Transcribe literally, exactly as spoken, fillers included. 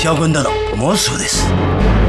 将軍殿、もうすぐです。